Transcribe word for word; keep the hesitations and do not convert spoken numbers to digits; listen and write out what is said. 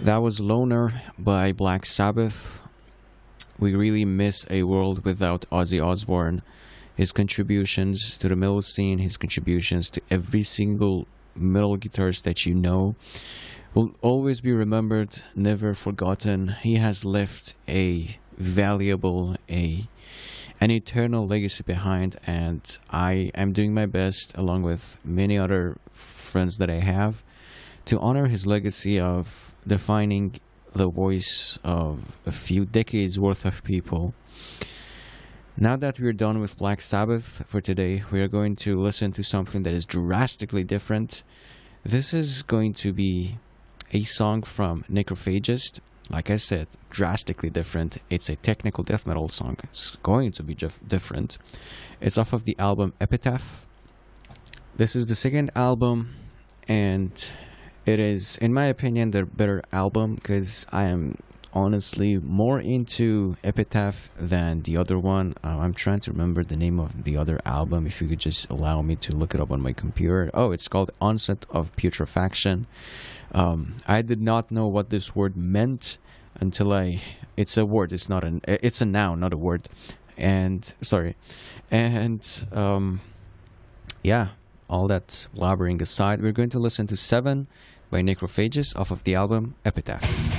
That was Loner by Black Sabbath. We really miss a world without Ozzy Osbourne. His contributions to the metal scene, his contributions to every single metal guitarist that you know will always be remembered, never forgotten. He has left a valuable, a an eternal legacy behind, and I am doing my best, along with many other friends that I have, to honor his legacy of defining the voice of a few decades worth of people. Now that we're done with Black Sabbath for today, we are going to listen to something that is drastically different. This is going to be a song from Necrophagist. Like I said, drastically different. It's a technical death metal song. It's going to be dif- different. It's off of the album Epitaph. This is the second album, and it is, in my opinion, the better album, because I am honestly more into Epitaph than the other one. Uh, I'm trying to remember the name of the other album, if you could just allow me to look it up on my computer. Oh, it's called Onset of Putrefaction. Um, I did not know what this word meant until I... It's a word, it's not an... It's a noun, not a word. And... Sorry. And... Um, yeah, all that blabbering aside, we're going to listen to Seven by Necrophagist off of the album Epitaph.